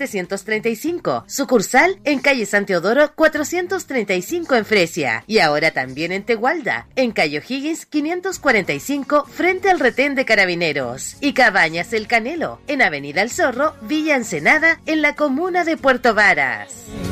735. Sucursal en calle San Teodoro 435 en Fresia. Y ahora también en Tegualda, en calle O'Higgins 545 frente al retén de Carabineros. Y Cabañas El Canelo, en avenida El Zorro, Villa Ensenada, en la comuna de Puerto Varas.